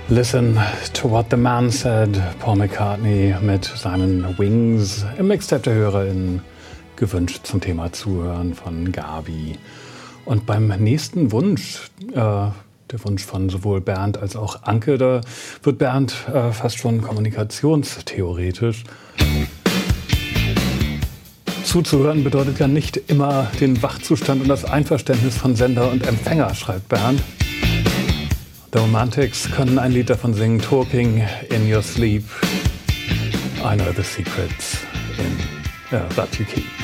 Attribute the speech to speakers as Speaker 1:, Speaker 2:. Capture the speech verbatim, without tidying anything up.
Speaker 1: Listen to what the man said, Paul McCartney mit seinen Wings im Mixtape der HörerInnen, gewünscht zum Thema Zuhören von Gabi. Und beim nächsten Wunsch, äh, der Wunsch von sowohl Bernd als auch Anke, da wird Bernd äh, fast schon kommunikationstheoretisch. Zuzuhören bedeutet ja nicht immer den Wachzustand und das Einverständnis von Sender und Empfänger, schreibt Bernd. The Romantics können ein Lied davon singen, Talking in Your Sleep. I know the secrets in, uh, that you keep.